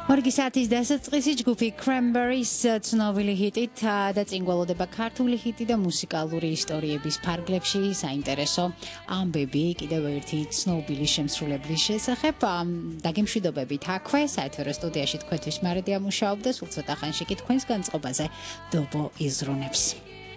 Orgi საათის დასაწყისი ჯგუფი Cranberries ცნობილი ჰიტით და წინ გველოდება ქართული ჰიტი და მუსიკალური ისტორიების ფარგლებში საინტერესო ამბები კიდევ ერთი ცნობილი შემსრულებლის შესახებ დაგემშვიდობებით აქვე საეთერო სტუდიაში თქვენთვის მარადია მუშაობდა სულ ცოტა ხანში კი თქვენს განწყობაზე დობო იზრუნებს